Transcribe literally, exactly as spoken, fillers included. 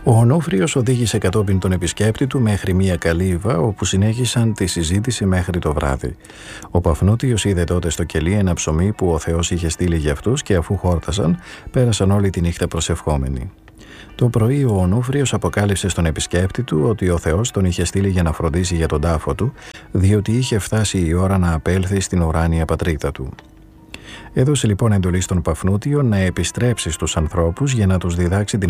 Ο Ονούφριος οδήγησε κατόπιν τον επισκέπτη του μέχρι μια καλύβα, όπου συνέχισαν τη συζήτηση μέχρι το βράδυ. Ο Παφνούτιος είδε τότε στο κελί ένα ψωμί που ο Θεός είχε στείλει για αυτούς και αφού χόρτασαν, πέρασαν όλη τη νύχτα προσευχόμενοι. Το πρωί ο Ονούφριος αποκάλυψε στον επισκέπτη του ότι ο Θεός τον είχε στείλει για να φροντίσει για τον τάφο του, διότι είχε φτάσει η ώρα να απέλθει στην ουράνια πατρίδα του. Έδωσε λοιπόν εντολή στον Παφνούτιο να επιστρέψει στους ανθρώπους για να τους διδάξει την